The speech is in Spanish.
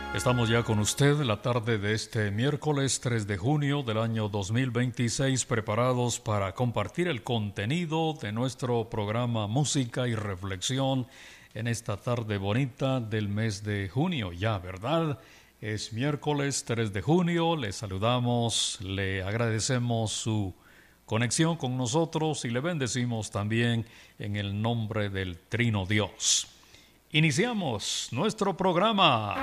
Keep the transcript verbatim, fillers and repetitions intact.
Estamos ya con usted la tarde de este miércoles tres de junio del año dos mil veintiséis, preparados para compartir el contenido de nuestro programa Música y Reflexión en esta tarde bonita del mes de junio. Ya, ¿verdad? Es miércoles tres de junio, le saludamos, le agradecemos su conexión con nosotros y le bendecimos también en el nombre del Trino Dios. Iniciamos nuestro programa.